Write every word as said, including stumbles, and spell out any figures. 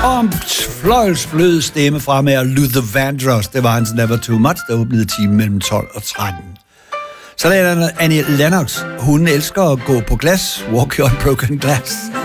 Og fløjlsblød stemme fra med Luther Vandross. Det var hans Never Too Much, der åbnede timen mellem tolv og tretten. Så er der Annie Lennox. Hun elsker at gå på glas. Walk on broken glass.